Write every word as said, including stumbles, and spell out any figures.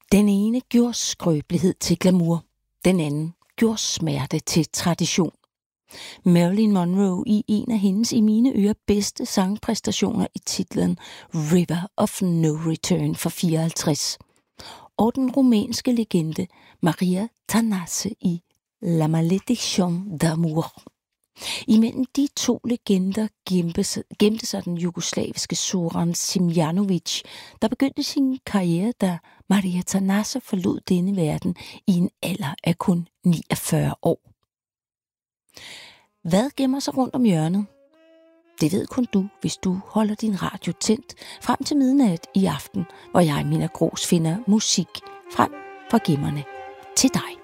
Den ene gjorde skrøbelighed til glamour, den anden gjorde smerte til tradition. Marilyn Monroe i en af hendes i mine ører bedste sangpræstationer i titlen River of No Return fra fireoghalvtreds. Og den rumænske legende Maria Tănase i La Malédiction d'Amour. Imellem de to legender gemte sig den jugoslaviske Zoran Simjanovic, der begyndte sin karriere, da Maria Tănase forlod denne verden i en alder af kun niogfyrre år. Hvad gemmer sig rundt om hjørnet? Det ved kun du, hvis du holder din radio tændt frem til midnat i aften, hvor jeg, Mina Gros, finder musik frem fra gemmerne til dig.